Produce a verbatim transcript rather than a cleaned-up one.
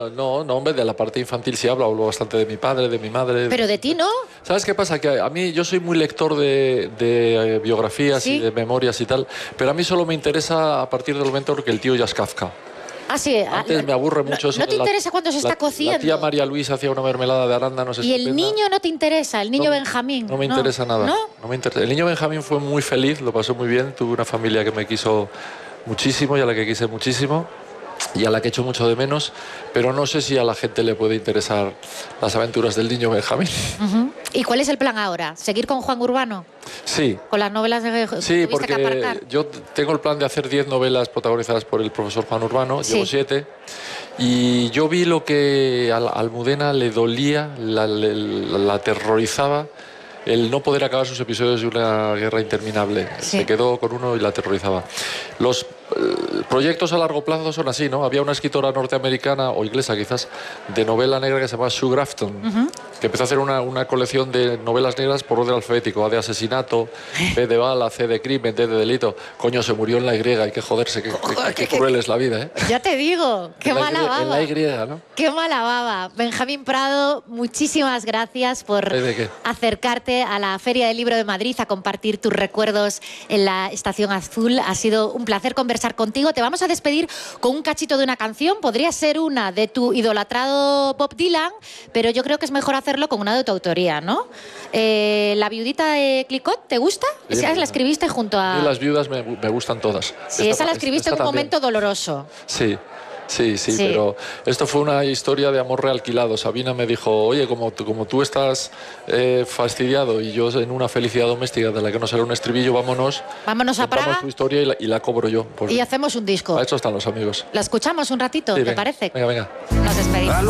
No, no, hombre, de la parte infantil sí hablo, hablo bastante de mi padre, de mi madre. Pero de ti no. ¿Sabes qué pasa? Que a mí yo soy muy lector de, de eh, biografías ¿Sí? y de memorias y tal, pero a mí solo me interesa a partir del momento en que el tío ya es Kafka. Ah, sí. Antes me aburre mucho no, eso. ¿No te de la- interesa cuando se está la, cociendo? La tía María Luisa hacía una mermelada de arándanos Y el estupenda. niño no te interesa, el niño No, Benjamín. No me interesa nada. ¿No? No me interesa. El niño Benjamín fue muy feliz, lo pasó muy bien, tuve una familia que me quiso muchísimo y a la que quise muchísimo y a la que echo mucho de menos, pero no sé si a la gente le puede interesar las aventuras del niño Benjamín. Uh-huh. ¿Y cuál es el plan ahora? ¿Seguir con Juan Urbano? Sí. ¿Con las novelas de Sí, tuviste que porque aparcar? yo tengo el plan de hacer diez novelas protagonizadas por el profesor Juan Urbano, Sí. llevo siete, y yo vi lo que a la Almudena le dolía, la, le- la aterrorizaba, el no poder acabar sus episodios de una guerra interminable. Sí. Se quedó con uno y la aterrorizaba. Los eh, proyectos a largo plazo son así, ¿no? Había una escritora norteamericana, o inglesa quizás, de novela negra que se llamaba Sue Grafton, Uh-huh. que empezó a hacer una, una colección de novelas negras por orden alfabético, A de asesinato, B de bala, C de crimen, D de delito. Coño, se murió en la Y, hay que joderse, qué, qué, qué cruel es la vida, ¿eh? Ya te digo, qué En la mala Y, baba. En la Y, ¿no? Qué mala baba. Benjamín Prado, muchísimas gracias por ¿Eh, de qué? acercarte a la Feria del Libro de Madrid, a compartir tus recuerdos en la Estación Azul. Ha sido un placer conversar contigo. Te vamos a despedir con un cachito de una canción. Podría ser una de tu idolatrado Bob Dylan, pero yo creo que es mejor hacerlo con una de tu autoría, ¿no? Eh, la viudita de Clicquot, ¿te gusta? Sí, Esa me la gusta. escribiste junto a... Y las viudas me, me gustan todas. Sí, esa Esta- la escribiste esta en un también. momento doloroso. Sí. Sí, sí, Sí. pero esto fue una historia de amor realquilado. Sabina me dijo, oye, como, tú- como tú estás eh, fastidiado y yo en una felicidad doméstica de la que no sale un estribillo, vámonos. Vámonos a contamos Praga tu historia y la, y la cobro yo. Por- y hacemos un disco. A eso están los amigos. ¿La escuchamos un ratito? Sí, ¿Te venga, parece? Venga, venga. Nos despedimos.